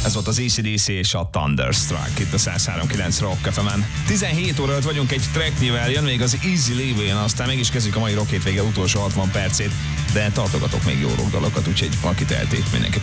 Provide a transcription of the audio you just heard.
Ez volt az AC/DC és a Thunderstruck itt a 103.9 Rock FM-en. 17 óra vagyunk egy tracknyivel, jön még az Easy Living, aztán meg is kezdjük a mai Rock Hétvége utolsó 60 percét, de tartogatok még jó rock dalokat, úgyhogy aki teheti, mindenképp